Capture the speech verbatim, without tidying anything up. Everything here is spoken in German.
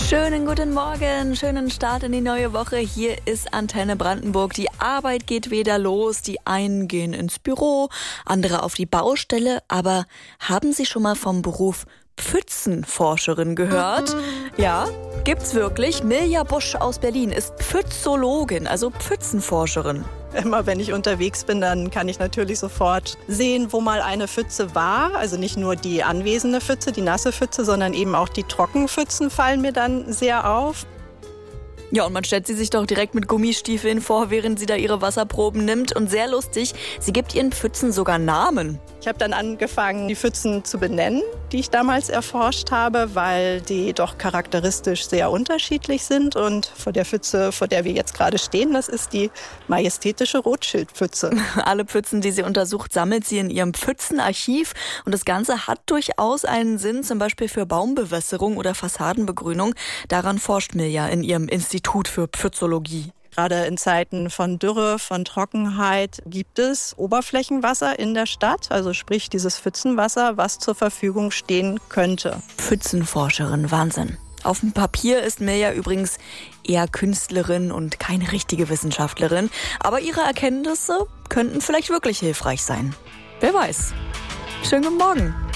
Schönen guten Morgen, schönen Start in die neue Woche. Hier ist Antenne Brandenburg. Die Arbeit geht wieder los. Die einen gehen ins Büro, andere auf die Baustelle. Aber haben Sie schon mal vom Beruf Pfützenforscherin gehört? Ja, gibt's wirklich. Milja Busch aus Berlin ist Pfützologin, also Pfützenforscherin. Immer wenn ich unterwegs bin, dann kann ich natürlich sofort sehen, wo mal eine Pfütze war. Also nicht nur die anwesende Pfütze, die nasse Pfütze, sondern eben auch die Trockenpfützen fallen mir dann sehr auf. Ja, und man stellt sie sich doch direkt mit Gummistiefeln vor, während sie da ihre Wasserproben nimmt. Und sehr lustig, sie gibt ihren Pfützen sogar Namen. Ich habe dann angefangen, die Pfützen zu benennen, die ich damals erforscht habe, weil die doch charakteristisch sehr unterschiedlich sind. Und vor der Pfütze, vor der wir jetzt gerade stehen, das ist die majestätische Rotschildpfütze. Alle Pfützen, die sie untersucht, sammelt sie in ihrem Pfützenarchiv. Und das Ganze hat durchaus einen Sinn, zum Beispiel für Baumbewässerung oder Fassadenbegrünung. Daran forscht Milja in ihrem Institut für Pfützologie. Gerade in Zeiten von Dürre, von Trockenheit gibt es Oberflächenwasser in der Stadt, also sprich dieses Pfützenwasser, was zur Verfügung stehen könnte. Pfützenforscherin, Wahnsinn. Auf dem Papier ist Milja übrigens eher Künstlerin und keine richtige Wissenschaftlerin. Aber ihre Erkenntnisse könnten vielleicht wirklich hilfreich sein. Wer weiß. Schönen guten Morgen.